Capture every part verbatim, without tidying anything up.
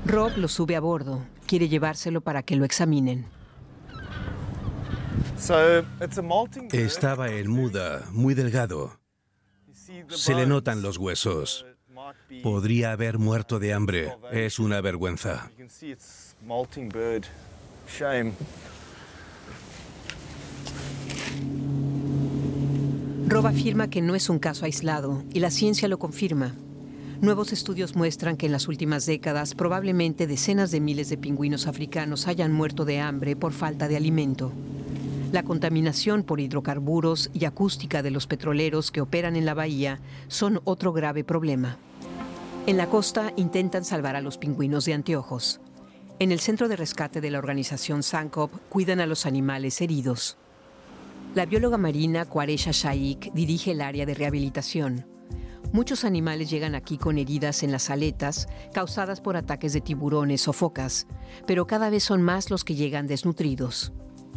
Rob lo sube a bordo. Quiere llevárselo para que lo examinen. Estaba en muda, muy delgado. Se le notan los huesos. Podría haber muerto de hambre. Es una vergüenza. Rob afirma que no es un caso aislado y la ciencia lo confirma. Nuevos estudios muestran que en las últimas décadas probablemente decenas de miles de pingüinos africanos hayan muerto de hambre por falta de alimento. La contaminación por hidrocarburos y acústica de los petroleros que operan en la bahía son otro grave problema. En la costa intentan salvar a los pingüinos de anteojos. En el centro de rescate de la organización SANCOP cuidan a los animales heridos. La bióloga marina Qureshi Shaikh dirige el área de rehabilitación. Muchos animales llegan aquí con heridas en las aletas causadas por ataques de tiburones o focas, pero cada vez son más los que llegan desnutridos.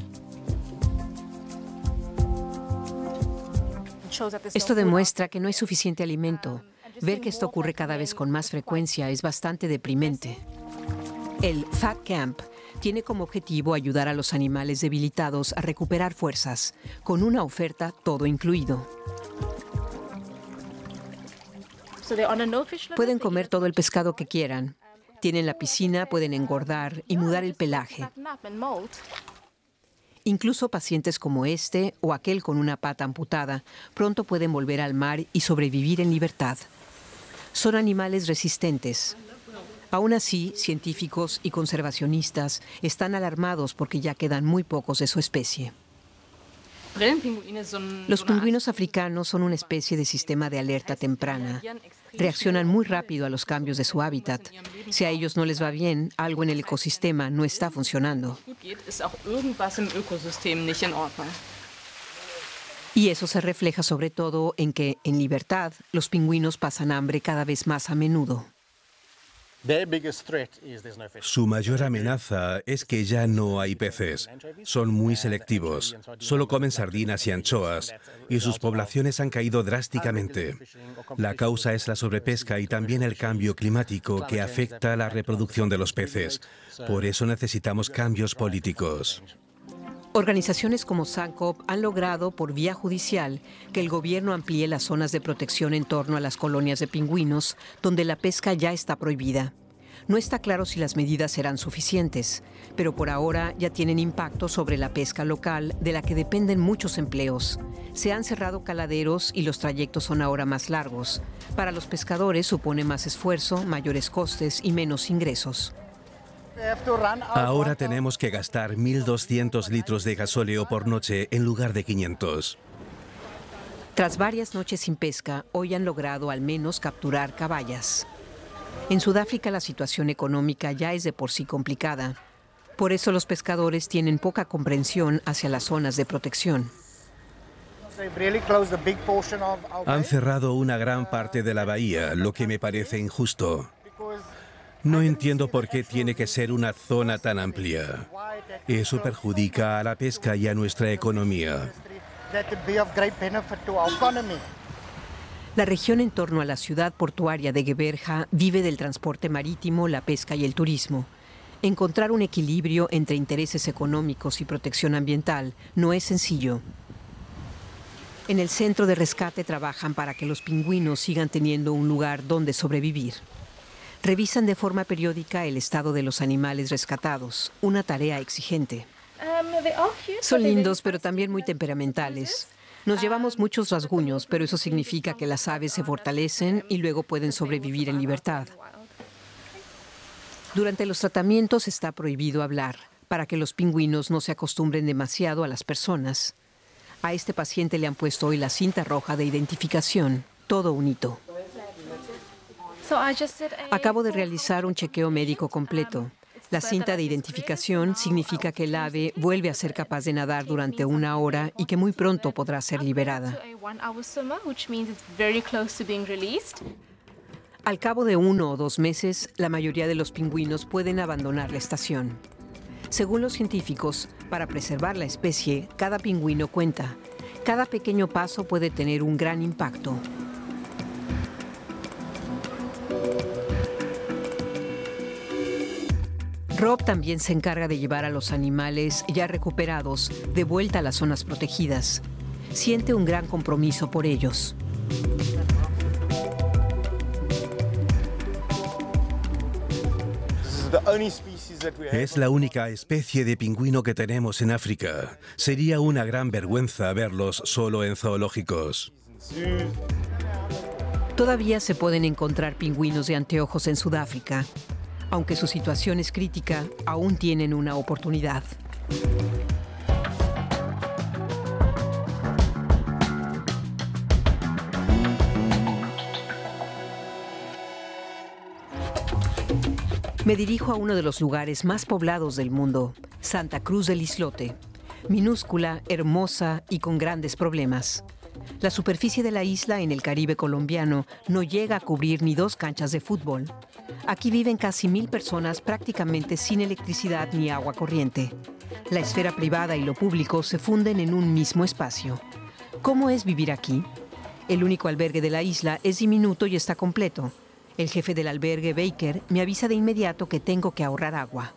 Esto demuestra que no hay suficiente alimento. Ver que esto ocurre cada vez con más frecuencia es bastante deprimente. El Fat Camp tiene como objetivo ayudar a los animales debilitados a recuperar fuerzas, con una oferta todo incluido. Pueden comer todo el pescado que quieran. Tienen la piscina, pueden engordar y mudar el pelaje. Incluso pacientes como este o aquel con una pata amputada pronto pueden volver al mar y sobrevivir en libertad. Son animales resistentes. Aún así, científicos y conservacionistas están alarmados porque ya quedan muy pocos de su especie. Los pingüinos africanos son una especie de sistema de alerta temprana. Reaccionan muy rápido a los cambios de su hábitat. Si a ellos no les va bien, algo en el ecosistema no está funcionando. Y eso se refleja sobre todo en que, en libertad, los pingüinos pasan hambre cada vez más a menudo. Su mayor amenaza es que ya no hay peces. Son muy selectivos. Solo comen sardinas y anchoas y sus poblaciones han caído drásticamente. La causa es la sobrepesca y también el cambio climático que afecta a la reproducción de los peces. Por eso necesitamos cambios políticos. Organizaciones como SANCOP han logrado, por vía judicial, que el gobierno amplíe las zonas de protección en torno a las colonias de pingüinos, donde la pesca ya está prohibida. No está claro si las medidas serán suficientes, pero por ahora ya tienen impacto sobre la pesca local, de la que dependen muchos empleos. Se han cerrado caladeros y los trayectos son ahora más largos. Para los pescadores supone más esfuerzo, mayores costes y menos ingresos. Ahora tenemos que gastar mil doscientos litros de gasóleo por noche en lugar de quinientos. Tras varias noches sin pesca, hoy han logrado al menos capturar caballas. En Sudáfrica la situación económica ya es de por sí complicada. Por eso los pescadores tienen poca comprensión hacia las zonas de protección. Han cerrado una gran parte de la bahía, lo que me parece injusto. No entiendo por qué tiene que ser una zona tan amplia. Eso perjudica a la pesca y a nuestra economía. La región en torno a la ciudad portuaria de Geberha vive del transporte marítimo, la pesca y el turismo. Encontrar un equilibrio entre intereses económicos y protección ambiental no es sencillo. En el centro de rescate trabajan para que los pingüinos sigan teniendo un lugar donde sobrevivir. Revisan de forma periódica el estado de los animales rescatados, una tarea exigente. Son lindos, pero también muy temperamentales. Nos llevamos muchos rasguños, pero eso significa que las aves se fortalecen y luego pueden sobrevivir en libertad. Durante los tratamientos está prohibido hablar, para que los pingüinos no se acostumbren demasiado a las personas. A este paciente le han puesto hoy la cinta roja de identificación, todo un hito. Acabo de realizar un chequeo médico completo. La cinta de identificación significa que el ave vuelve a ser capaz de nadar durante una hora y que muy pronto podrá ser liberada. Al cabo de uno o dos meses, la mayoría de los pingüinos pueden abandonar la estación. Según los científicos, para preservar la especie, cada pingüino cuenta. Cada pequeño paso puede tener un gran impacto. Rob también se encarga de llevar a los animales ya recuperados de vuelta a las zonas protegidas. Siente un gran compromiso por ellos. Es la única especie de pingüino que tenemos en África. Sería una gran vergüenza verlos solo en zoológicos. Todavía se pueden encontrar pingüinos de anteojos en Sudáfrica. Aunque su situación es crítica, aún tienen una oportunidad. Me dirijo a uno de los lugares más poblados del mundo, Santa Cruz del Islote. Minúscula, hermosa y con grandes problemas. La superficie de la isla en el Caribe colombiano no llega a cubrir ni dos canchas de fútbol. Aquí viven casi mil personas prácticamente sin electricidad ni agua corriente. La esfera privada y lo público se funden en un mismo espacio. ¿Cómo es vivir aquí? El único albergue de la isla es diminuto y está completo. El jefe del albergue, Baker, me avisa de inmediato que tengo que ahorrar agua.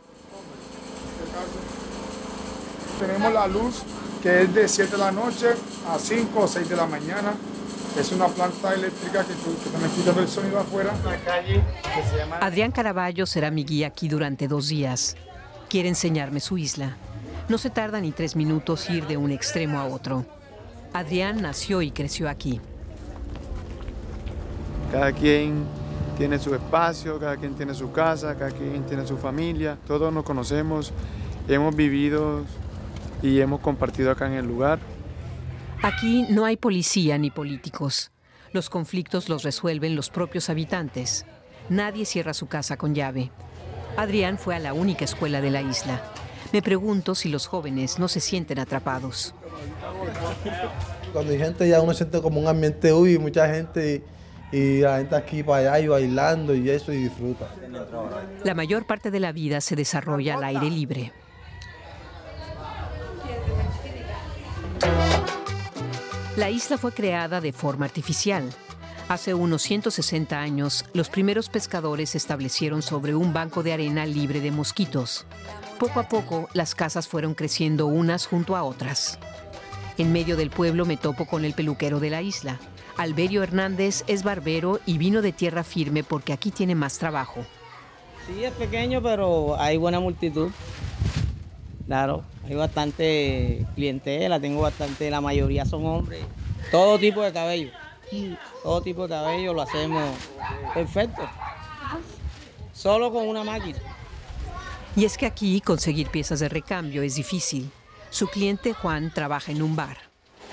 Tenemos la luz que es de siete de la noche a cinco o seis de la mañana. Es una planta eléctrica que, que también quita el sonido afuera. Una calle que se llama... Adrián Caraballo será mi guía aquí durante dos días. Quiere enseñarme su isla. No se tarda ni tres minutos ir de un extremo a otro. Adrián nació y creció aquí. Cada quien tiene su espacio, cada quien tiene su casa, cada quien tiene su familia. Todos nos conocemos, hemos vivido y hemos compartido acá en el lugar. Aquí no hay policía ni políticos. Los conflictos los resuelven los propios habitantes. Nadie cierra su casa con llave. Adrián fue a la única escuela de la isla. Me pregunto si los jóvenes no se sienten atrapados. Cuando hay gente ya uno siente como un ambiente, uy, mucha gente y, y la gente aquí para allá y bailando y eso y disfruta. La mayor parte de la vida se desarrolla al aire libre. La isla fue creada de forma artificial. Hace unos ciento sesenta años, los primeros pescadores se establecieron sobre un banco de arena libre de mosquitos. Poco a poco, las casas fueron creciendo unas junto a otras. En medio del pueblo me topo con el peluquero de la isla. Alberio Hernández es barbero y vino de tierra firme porque aquí tiene más trabajo. Sí, es pequeño, pero hay buena multitud. Claro, hay bastante clientela, tengo bastante, la mayoría son hombres. Todo tipo de cabello, todo tipo de cabello lo hacemos perfecto, solo con una máquina. Y es que aquí conseguir piezas de recambio es difícil. Su cliente Juan trabaja en un bar.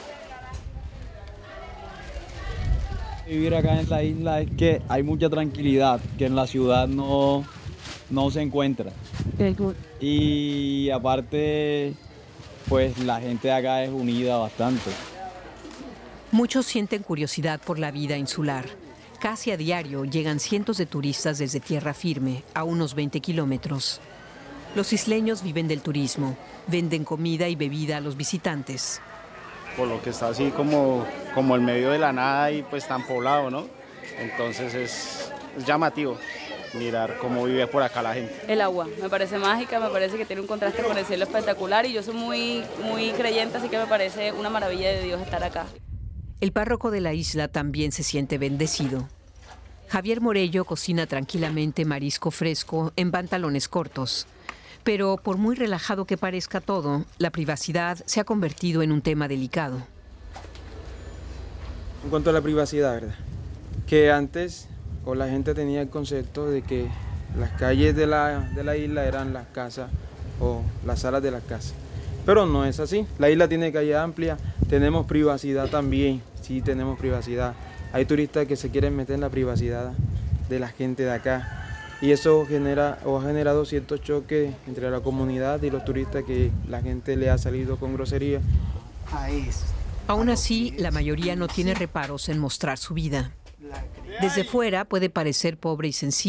Vivir acá en la isla es que hay mucha tranquilidad, que en la ciudad no, no se encuentra. Y aparte, pues la gente de acá es unida bastante. Muchos sienten curiosidad por la vida insular. Casi a diario llegan cientos de turistas desde tierra firme, a unos veinte kilómetros. Los isleños viven del turismo, venden comida y bebida a los visitantes. Por lo que está así como, como en medio de la nada y pues tan poblado, ¿no? Entonces es, es llamativo mirar cómo vive por acá la gente. El agua, me parece mágica, me parece que tiene un contraste con el cielo espectacular y yo soy muy, muy creyente, así que me parece una maravilla de Dios estar acá. El párroco de la isla también se siente bendecido. Javier Morello cocina tranquilamente marisco fresco en pantalones cortos. Pero por muy relajado que parezca todo, la privacidad se ha convertido en un tema delicado. En cuanto a la privacidad, ¿verdad? Que antes o la gente tenía el concepto de que las calles de la, de la isla eran las casas o las salas de las casas. Pero no es así. La isla tiene calle amplia, tenemos privacidad también, sí tenemos privacidad. Hay turistas que se quieren meter en la privacidad de la gente de acá. Y eso genera o ha generado ciertos choques entre la comunidad y los turistas que la gente le ha salido con grosería. Aún así, la mayoría no tiene reparos en mostrar su vida. Desde fuera puede parecer pobre y sencillo.